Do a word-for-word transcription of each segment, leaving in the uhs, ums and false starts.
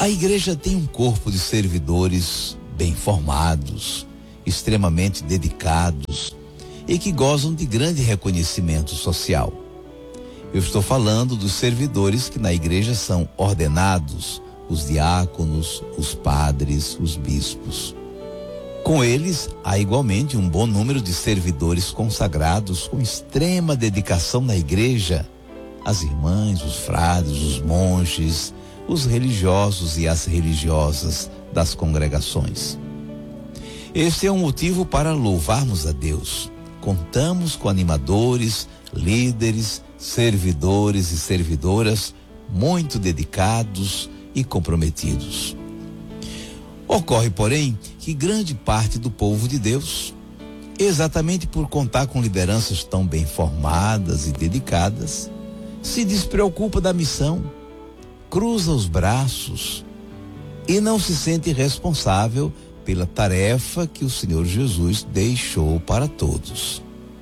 A igreja tem um corpo de servidores bem formados, extremamente dedicados e que gozam de grande reconhecimento social. Eu estou falando dos servidores que na igreja são ordenados, os diáconos, os padres, os bispos. Com eles, há igualmente um bom número de servidores consagrados com extrema dedicação na igreja, as irmãs, os frades, os monges, os religiosos e as religiosas das congregações. Este é um motivo para louvarmos a Deus. Contamos com animadores, líderes, servidores e servidoras muito dedicados e comprometidos. Ocorre, porém, que grande parte do povo de Deus, exatamente por contar com lideranças tão bem formadas e dedicadas, se despreocupa da missão, cruza os braços e não se sente responsável pela tarefa que o Senhor Jesus deixou para todos.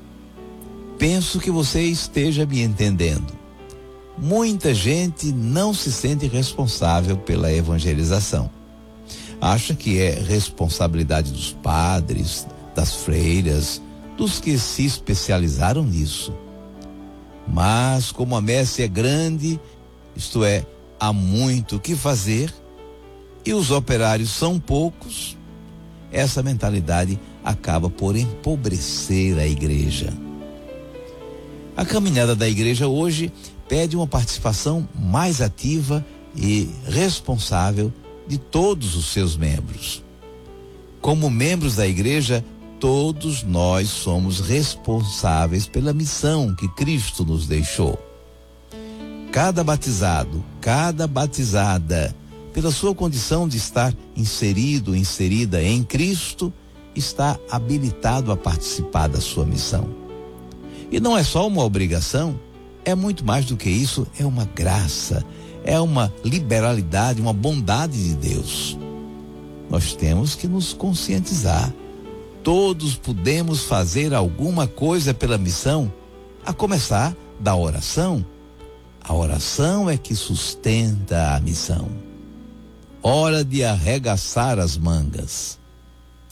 Penso que você esteja me entendendo. Muita gente não se sente responsável pela evangelização. Acha que é responsabilidade dos padres, das freiras, dos que se especializaram nisso. Mas como a messe é grande, isto é, há muito o que fazer e os operários são poucos, essa mentalidade acaba por empobrecer a igreja. A caminhada da igreja hoje pede uma participação mais ativa e responsável de todos os seus membros. Como membros da igreja, todos nós somos responsáveis pela missão que Cristo nos deixou. Cada batizado, cada batizada, pela sua condição de estar inserido, inserida em Cristo, está habilitado a participar da sua missão. E não é só uma obrigação, é muito mais do que isso, é uma graça, é uma liberalidade, uma bondade de Deus. Nós temos que nos conscientizar. Todos podemos fazer alguma coisa pela missão, a começar da oração. A oração é que sustenta a missão. Hora de arregaçar as mangas.